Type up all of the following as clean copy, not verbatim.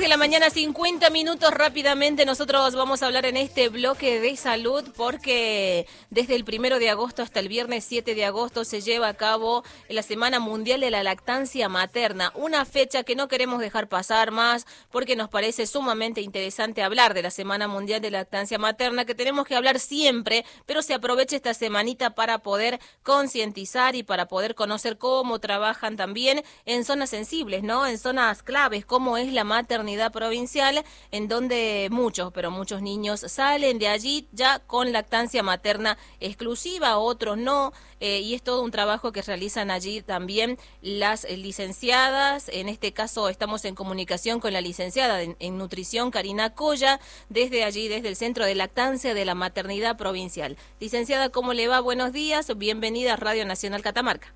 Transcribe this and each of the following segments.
de la mañana, 50 minutos rápidamente. Nosotros vamos a hablar en este bloque de salud porque desde el 1 de agosto hasta el viernes 7 de agosto se lleva a cabo la Semana Mundial de la Lactancia Materna. Una fecha que no queremos dejar pasar más porque nos parece sumamente interesante hablar de la Semana Mundial de la Lactancia Materna, que tenemos que hablar siempre, pero se aprovecha esta semanita para poder concientizar y para poder conocer cómo trabajan también en zonas sensibles, ¿no? En zonas claves, como es la maternidad provincial, en donde muchos, pero muchos niños salen de allí ya con lactancia materna exclusiva, otros no, y es todo un trabajo que realizan allí también las licenciadas. En este caso estamos en comunicación con la licenciada en nutrición, Karina Colla, desde allí, desde el Centro de Lactancia de la Maternidad Provincial. Licenciada, ¿cómo le va? Buenos días, bienvenida a Radio Nacional Catamarca.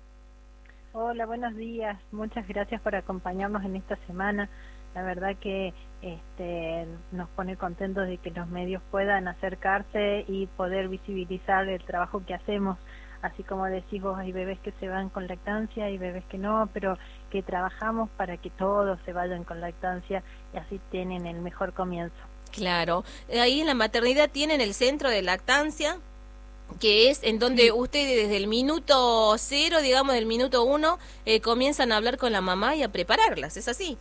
Hola, buenos días. Muchas gracias por acompañarnos en esta semana. La verdad que nos pone contentos de que los medios puedan acercarse y poder visibilizar el trabajo que hacemos. Así como decís vos, hay bebés que se van con lactancia y bebés que no, pero que trabajamos para que todos se vayan con lactancia y así tienen el mejor comienzo. Claro. Ahí en la maternidad tienen el centro de lactancia, que es en donde ustedes desde el minuto 0, digamos, del minuto 1, comienzan a hablar con la mamá y a prepararlas, ¿es así?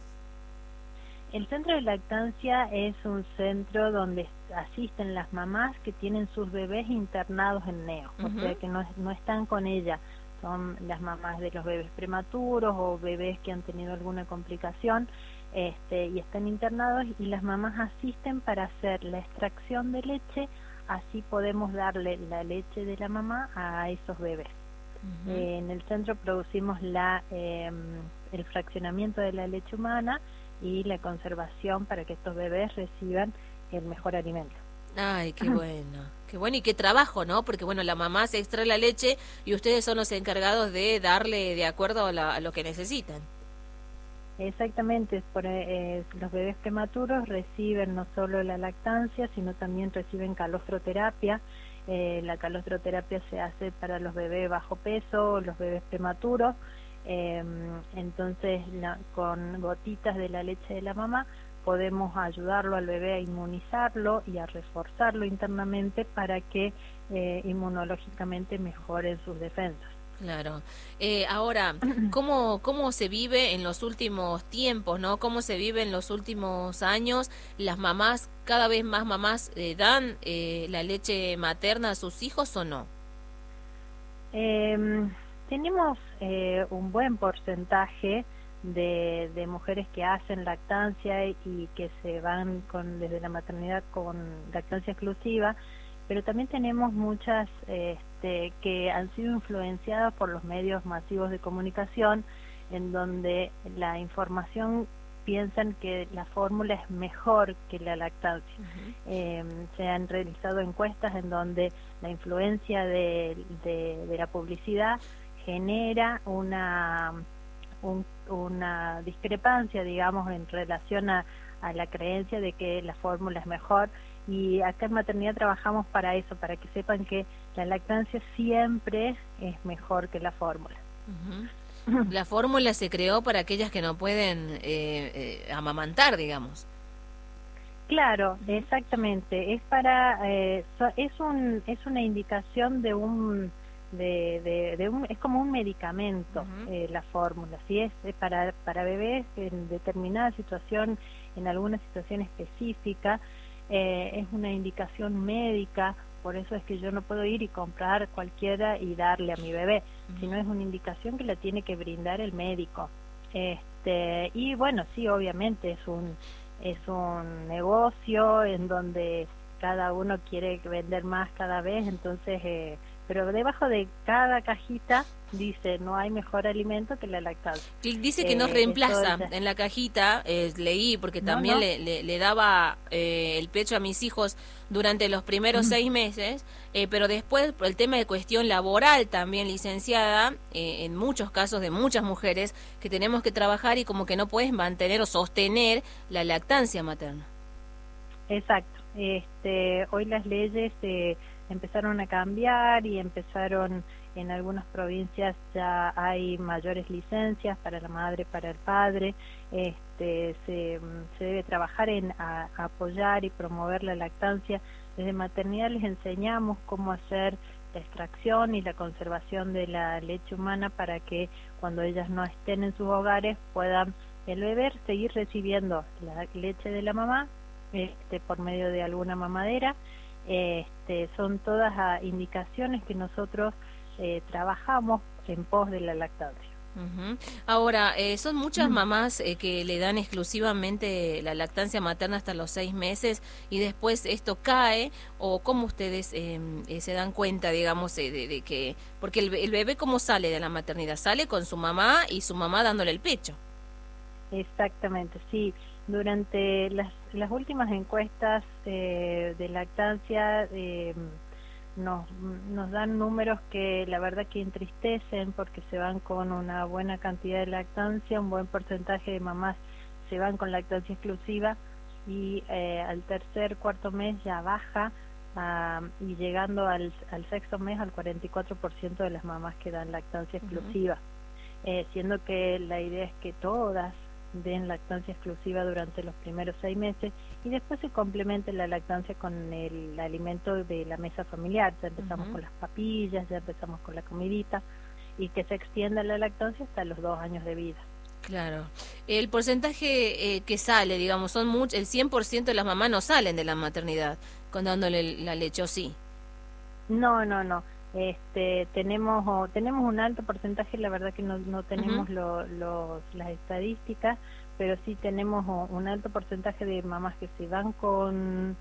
El centro de lactancia es un centro donde asisten las mamás que tienen sus bebés internados en NEO, o sea que no están con ella, son las mamás de los bebés prematuros o bebés que han tenido alguna complicación y están internados, y las mamás asisten para hacer la extracción de leche. Así podemos darle la leche de la mamá a esos bebés. En el centro producimos el fraccionamiento de la leche humana y la conservación para que estos bebés reciban el mejor alimento. Ay, qué bueno y qué trabajo, ¿no? Porque bueno, la mamá se extrae la leche y ustedes son los encargados de darle de acuerdo a lo que necesitan. Exactamente, los bebés prematuros reciben no solo la lactancia, sino también reciben calostroterapia. La calostroterapia se hace para los bebés bajo peso, los bebés prematuros. Entonces, con gotitas de la leche de la mamá podemos ayudarlo al bebé a inmunizarlo y a reforzarlo internamente para que inmunológicamente mejoren sus defensas. Claro. Ahora, ¿cómo se vive en los últimos tiempos, no? ¿Cómo se vive en los últimos años? ¿Las mamás, cada vez más mamás, dan la leche materna a sus hijos o no? Tenemos un buen porcentaje de mujeres que hacen lactancia y que se van desde la maternidad con lactancia exclusiva, pero también tenemos muchas que han sido influenciadas por los medios masivos de comunicación, en donde la información piensan que la fórmula es mejor que la lactancia. Se han realizado encuestas en donde la influencia de la publicidad genera una discrepancia, digamos, en relación a la creencia de que la fórmula es mejor. Y acá en maternidad trabajamos para eso, para que sepan que la lactancia siempre es mejor que la fórmula. La fórmula se creó para aquellas que no pueden amamantar, digamos. Claro, exactamente. Es una indicación es como un medicamento. La fórmula, ¿sí? Es para bebés en determinada situación, en alguna situación específica. Es una indicación médica, por eso es que yo no puedo ir y comprar cualquiera y darle a mi bebé, sino es una indicación que la tiene que brindar el médico. Y bueno, sí, obviamente es un negocio en donde cada uno quiere vender más cada vez, entonces pero debajo de cada cajita dice no hay mejor alimento que la lactancia. Dice que no reemplaza en la cajita, leí, porque también le daba el pecho a mis hijos durante los primeros 6 meses, pero después por el tema de cuestión laboral también, licenciada, en muchos casos de muchas mujeres que tenemos que trabajar y como que no puedes mantener o sostener la lactancia materna. Exacto. Hoy las leyes empezaron a cambiar y empezaron En algunas provincias ya hay mayores licencias para la madre, para el padre. Se debe trabajar en apoyar y promover la lactancia. Desde maternidad les enseñamos cómo hacer la extracción y la conservación de la leche humana para que cuando ellas no estén en sus hogares puedan el bebé seguir recibiendo la leche de la mamá por medio de alguna mamadera. Son todas indicaciones que nosotros trabajamos en pos de la lactancia. Uh-huh. Ahora, son muchas mamás que le dan exclusivamente la lactancia materna hasta los 6 meses y después esto cae, o cómo ustedes se dan cuenta, digamos, de que, porque el bebé ¿cómo sale de la maternidad? Sale con su mamá y su mamá dándole el pecho. Exactamente, sí. Durante las últimas encuestas de lactancia nos dan números que la verdad que entristecen, porque se van con una buena cantidad de lactancia, un buen porcentaje de mamás se van con lactancia exclusiva y al tercer, cuarto mes ya baja y llegando al sexto mes al 44% de las mamás que dan lactancia exclusiva, siendo que la idea es que todas den lactancia exclusiva durante los primeros 6 meses y después se complemente la lactancia con el alimento de la mesa familiar. Ya empezamos con las papillas, ya empezamos con la comidita y que se extienda la lactancia hasta los 2 años de vida. Claro. El porcentaje que sale, digamos, el 100% de las mamás no salen de la maternidad con dándole la leche, ¿o sí? No. Tenemos un alto porcentaje, la verdad que no tenemos las estadísticas, pero sí tenemos un alto porcentaje de mamás que se van con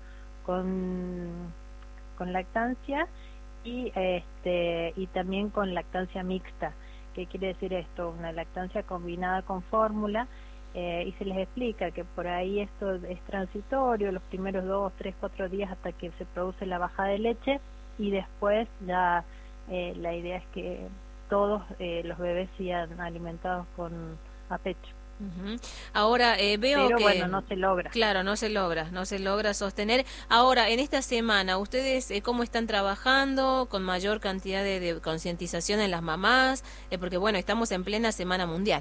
lactancia y también con lactancia mixta. ¿Qué quiere decir esto? Una lactancia combinada con fórmula, y se les explica que por ahí esto es transitorio, los primeros 2, 3, 4 días hasta que se produce la bajada de leche, y después ya la idea es que todos los bebés sean alimentados a pecho. Ahora veo pero que bueno, no se logra. Claro, no se logra sostener. Ahora, en esta semana, ¿ustedes cómo están trabajando con mayor cantidad de concientización en las mamás? Porque bueno, estamos en plena Semana Mundial.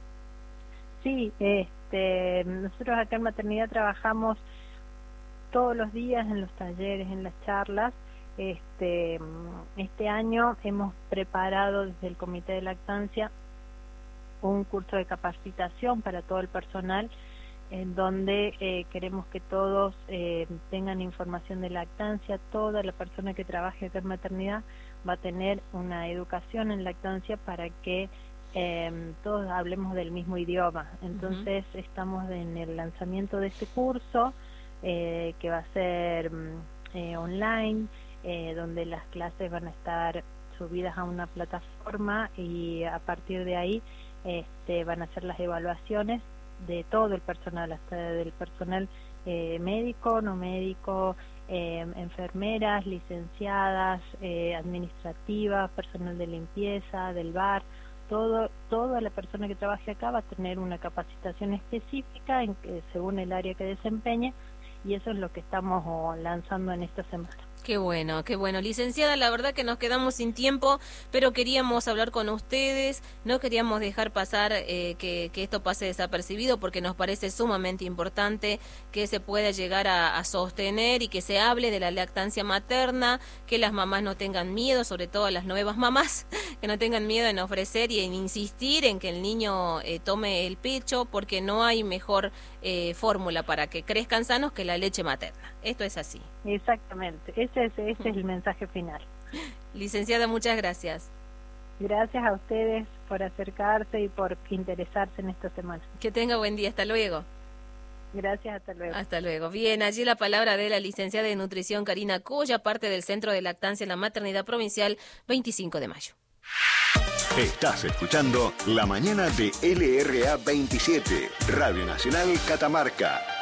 Sí, nosotros acá en maternidad trabajamos todos los días en los talleres, en las charlas. Este año hemos preparado desde el Comité de Lactancia un curso de capacitación para todo el personal, en donde queremos que todos tengan información de lactancia. Toda la persona que trabaje acá en maternidad va a tener una educación en lactancia para que todos hablemos del mismo idioma. Entonces estamos en el lanzamiento de este curso que va a ser online, donde las clases van a estar subidas a una plataforma y a partir de ahí van a hacer las evaluaciones de todo el personal, hasta del personal médico, no médico, enfermeras, licenciadas, administrativas, personal de limpieza, del bar. Toda la persona que trabaje acá va a tener una capacitación específica según el área que desempeñe, y eso es lo que estamos lanzando en esta semana. Qué bueno, qué bueno. Licenciada, la verdad que nos quedamos sin tiempo, pero queríamos hablar con ustedes, no queríamos dejar pasar que esto pase desapercibido, porque nos parece sumamente importante que se pueda llegar a sostener y que se hable de la lactancia materna, que las mamás no tengan miedo, sobre todo las nuevas mamás, que no tengan miedo en ofrecer y en insistir en que el niño tome el pecho, porque no hay mejor fórmula para que crezcan sanos que la leche materna. Esto es así. Exactamente, ese es el mensaje final. Licenciada, muchas gracias. Gracias a ustedes por acercarse y por interesarse en esta semana. Que tenga buen día, hasta luego. Gracias, hasta luego. Hasta luego. Bien, allí la palabra de la licenciada de nutrición Karina Colla, parte del Centro de Lactancia en la Maternidad Provincial 25 de mayo. Estás escuchando La Mañana de LRA 27, Radio Nacional Catamarca.